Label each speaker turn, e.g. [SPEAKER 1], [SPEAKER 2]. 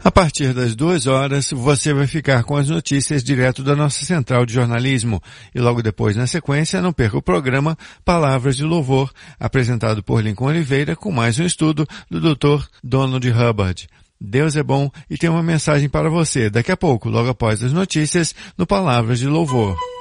[SPEAKER 1] A partir das 2h, você vai ficar com as notícias direto da nossa central de jornalismo. E logo depois, na sequência, não perca o programa Palavras de Louvor, apresentado por Lincoln Oliveira, com mais um estudo do Dr. Donald Hubbard. Deus é bom e tem uma mensagem para você daqui a pouco, logo após as notícias, no Palavras de Louvor.